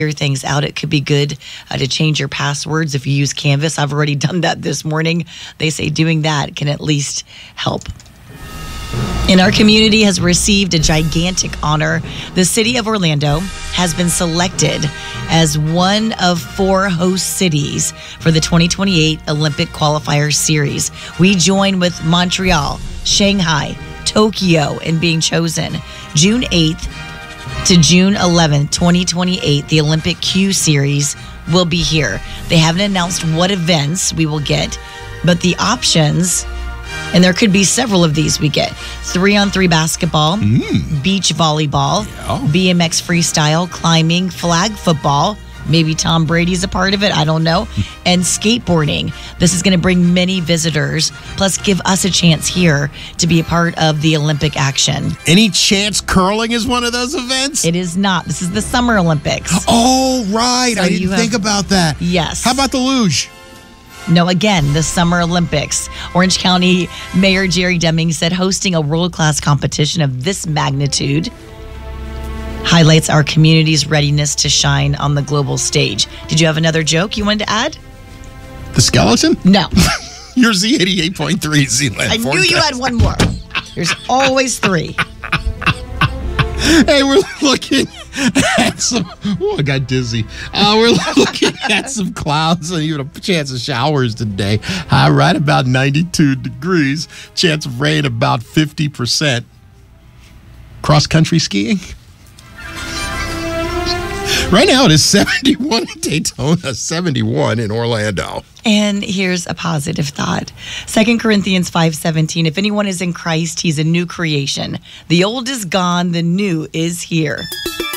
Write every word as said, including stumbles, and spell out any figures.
things out. It could be good uh, to change your passwords if you use Canvas. I've already done that this morning. They say doing that can at least help. And our community has received a gigantic honor. The city of Orlando has been selected as one of four host cities for the twenty twenty-eight Olympic Qualifier Series. We join with Montreal, Shanghai, Tokyo in being chosen. June eighth to June eleventh, twenty twenty-eight, the Olympic Q Series will be here. They haven't announced what events we will get, but the options, and there could be several of these we get. Three-on-three basketball, mm. beach volleyball, yeah. B M X freestyle, climbing, flag football. Maybe Tom Brady's a part of it. I don't know. And skateboarding. This is going to bring many visitors, plus give us a chance here to be a part of the Olympic action. Any chance curling is one of those events? It is not. This is the Summer Olympics. Oh, right. So I didn't have, think about that. Yes. How about the luge? No, again, the Summer Olympics. Orange County Mayor Jerry Deming said hosting a world-class competition of this magnitude highlights our community's readiness to shine on the global stage. Did you have another joke you wanted to add? The skeleton? No. Your Z eighty-eight point three Z-Land I knew you had one more. There's always three. Hey, we're looking at some... Oh, I got dizzy. Uh, we're looking at some clouds and even a chance of showers today. High right about ninety-two degrees. Chance of rain about fifty percent. Cross-country skiing? Right now it is seventy-one in Daytona, seventy-one in Orlando. And here's a positive thought. Second Corinthians five seventeen, if anyone is in Christ, he's a new creation. The old is gone, the new is here.